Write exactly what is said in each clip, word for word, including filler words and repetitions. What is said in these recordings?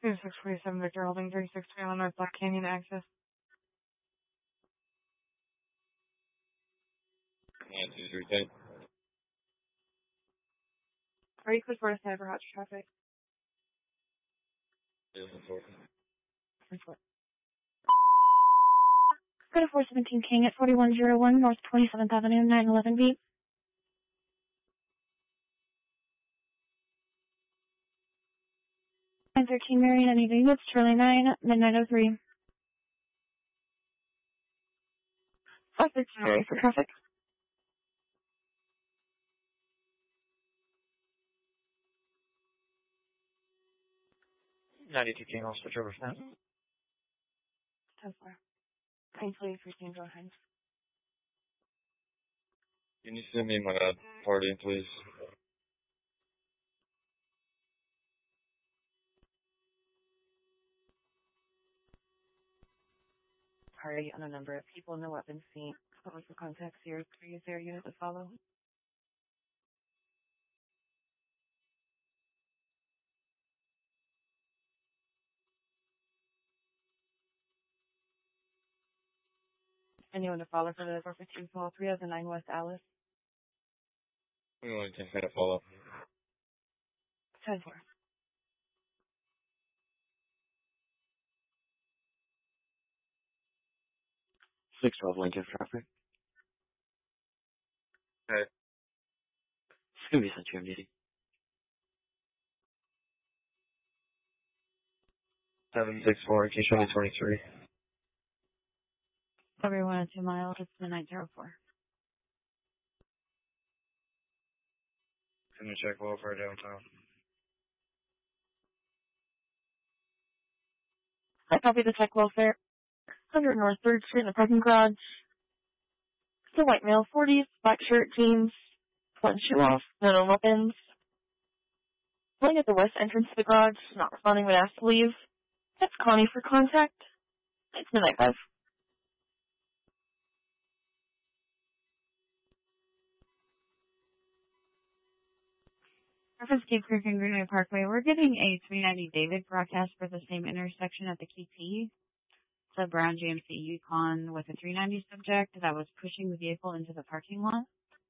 two six forty-seven Victor holding three six three on North Black Canyon access. nine two three ten. Ready for Florida Cyber Hot traffic. four. Go to four seventeen King at forty-one oh one North twenty-seventh Avenue, nine eleven B. nine thirteen Marion, any units, Charlie nine, midnight oh three. five thirteen Mary for traffic. ninety-two King, I'll switch over for that. ten four. Painfully fifteen John Hines. Can you send me my uh, party, please? Party on a number of people, no weapons seen. Public for contact zero three zero unit to follow. Anyone to follow for the four fifteen call three oh nine West Alice. We only ten minute follow. ten four. six twelve Lincoln traffic. Okay. It's going to be sent to M D D. seven six four, Keyshawn twenty-three. Everyone at two miles, it's midnight oh four. Can you check welfare downtown? I copy the check welfare. one hundred North third Street in the parking garage. It's a white male, forties, black shirt, jeans, one shoe off, no weapons. Pulling at the west entrance to the garage, not responding when asked to leave. That's Connie for contact. It's midnight five. Reference Cape Creek and Greenway Parkway. We're getting a three ninety David broadcast for the same intersection at the K P. It's a brown G M C Yukon with a three ninety subject that was pushing the vehicle into the parking lot.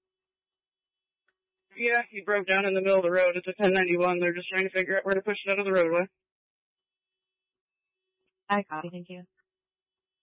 Yeah, he broke down in the middle of the road. It's a ten ninety-one. They're just trying to figure out where to push it out of the roadway. I copy. Thank you.